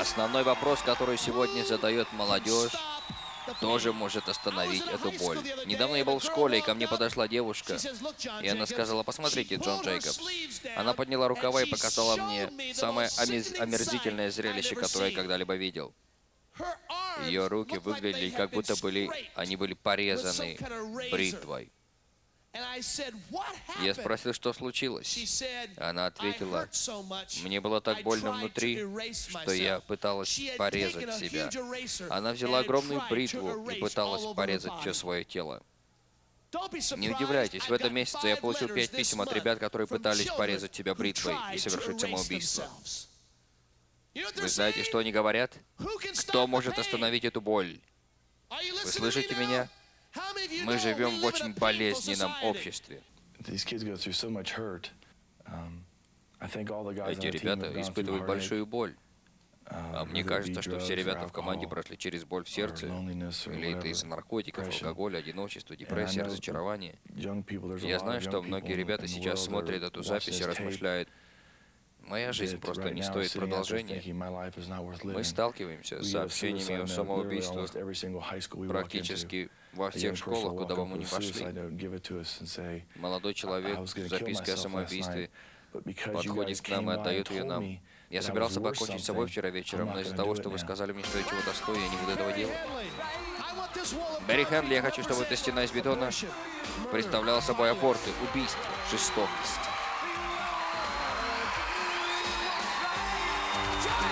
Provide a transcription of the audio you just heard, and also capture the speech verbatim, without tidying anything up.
Основной вопрос, который сегодня задает молодежь, тоже может остановить эту боль. Недавно я был в школе, и ко мне подошла девушка, и она сказала: посмотрите, Джон Джейкобс. Она подняла рукава и показала мне самое омез- омерзительное зрелище, которое я когда-либо видел. Ее руки выглядели, как будто были, они были порезаны бритвой. Я спросил, что случилось. Она ответила: мне было так больно внутри, что я пыталась порезать себя. Она взяла огромную бритву и пыталась порезать все свое тело. Не удивляйтесь, в этом месяце я получил пять писем от ребят, которые пытались порезать себя бритвой и совершить самоубийство. Вы знаете, что они говорят? Кто может остановить эту боль? Вы слышите меня? Мы живем в очень болезненном обществе. Эти ребята испытывают большую боль. А мне кажется, что все ребята в команде прошли через боль в сердце, или это из-за наркотиков, алкоголя, одиночества, депрессии, разочарования. Я знаю, что многие ребята сейчас смотрят эту запись и размышляют: моя жизнь просто не стоит продолжения. Мы сталкиваемся с сообщениями о самоубийствах практически во всех школах, куда бы мы ни пошли. Молодой человек с запиской о самоубийстве подходит к нам и отдает ее нам. Я собирался покончить с собой вчера вечером, но из-за того, что вы сказали мне, что я чего-то стою, я не буду этого делать. Берри Хенли, я хочу, чтобы эта стена из бетона представляла собой аборты, убийство, жестокость.